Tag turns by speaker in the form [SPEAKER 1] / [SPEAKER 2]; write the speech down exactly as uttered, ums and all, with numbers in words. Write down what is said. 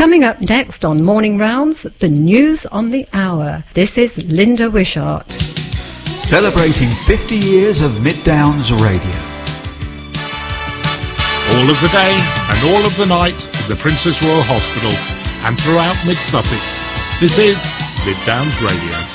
[SPEAKER 1] Coming up next on Morning Rounds, the news on the hour. This is Linda Wishart.
[SPEAKER 2] Celebrating fifty years of Mid Downs Radio.
[SPEAKER 3] All of the day and all of the night at the Princess Royal Hospital and throughout Mid Sussex. This is Mid Downs Radio.